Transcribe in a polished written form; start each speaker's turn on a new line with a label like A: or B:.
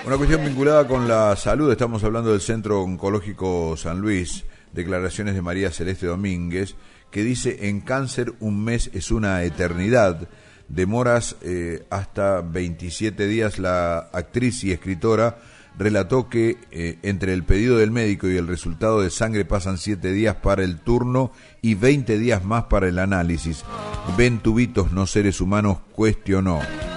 A: Una cuestión vinculada con la salud, estamos hablando del Centro Oncológico San Luis, declaraciones de María Celeste Domínguez, que dice: en cáncer un mes es una eternidad, demoras hasta 27 días. La actriz y escritora relató que entre el pedido del médico y el resultado de sangre pasan 7 días para el turno y 20 días más para el análisis. Ven tubitos, no seres humanos, cuestionó.